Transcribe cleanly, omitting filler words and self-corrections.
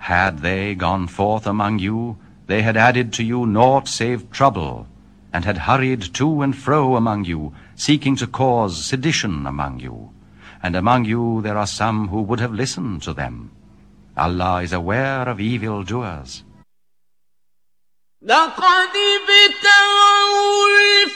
Had they gone forth among you, they had added to you naught save trouble, and had hurried to and fro among you, seeking to cause sedition among you. And among you there are some who would have listened to them. Allah is aware of evildoers. لقد ابتغوا